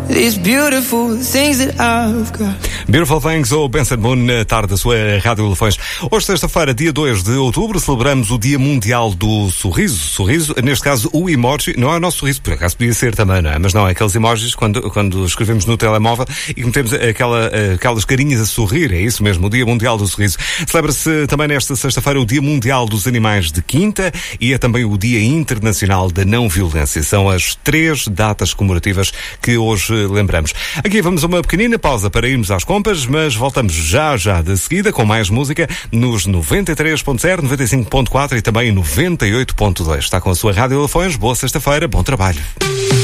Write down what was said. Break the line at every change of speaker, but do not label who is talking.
these beautiful things that I've got.
Beautiful Things ou Benson Moon na tarde da sua Rádio Lafões. Hoje, sexta-feira, dia 2 de outubro, celebramos o Dia Mundial do Sorriso. Sorriso, neste caso, o emoji, não é o nosso sorriso, por acaso podia ser também, não é? Mas não, é aqueles emojis quando escrevemos no telemóvel e metemos aquelas carinhas a sorrir, é isso mesmo, o Dia Mundial do Sorriso. Celebra-se também nesta sexta-feira o Dia Mundial dos Animais de Quinta e é também o Dia Internacional da Não Violência. São as 3 datas comemorativas que hoje lembramos. Aqui vamos a uma pequenina pausa para irmos às compras, mas voltamos já de seguida com mais música nos 93.0, 95.4 e também 98.2. Está com a sua Rádio Lafões. Boa sexta-feira, bom trabalho.